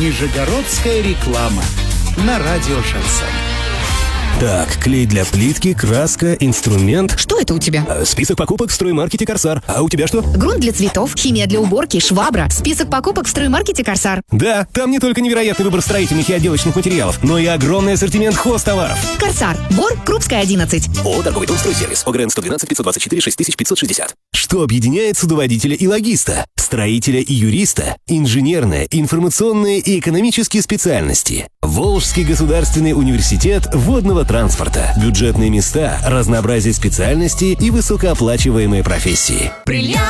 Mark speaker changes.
Speaker 1: Нижегородская реклама на радио «Шансон».
Speaker 2: Так, клей для плитки, краска, инструмент.
Speaker 3: Что это у тебя?
Speaker 2: Список покупок в строймаркете «Корсар». А у тебя что?
Speaker 3: Грунт для цветов, химия для уборки, швабра. Список покупок в строймаркете «Корсар».
Speaker 2: Да, там не только невероятный выбор строительных и отделочных материалов, но и огромный ассортимент хозтоваров.
Speaker 3: «Корсар». Бор, Крупская, 11.
Speaker 2: ООО «Торговый дом «Стройсервис». ОГРН 112 524 6560. Что объединяет судоводителя и логиста, строителя и юриста, инженерные, информационные и экономические специальности? Волжский государственный университет водного транспорта. Бюджетные места, разнообразие специальностей и высокооплачиваемые профессии.
Speaker 4: Бриллиант!